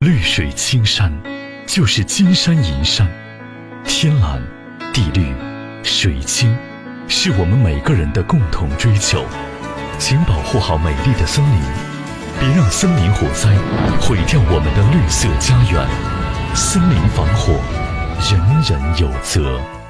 绿水青山就是金山银山，天蓝地绿水清是我们每个人的共同追求。请保护好美丽的森林，别让森林火灾毁掉我们的绿色家园。森林防火，人人有责。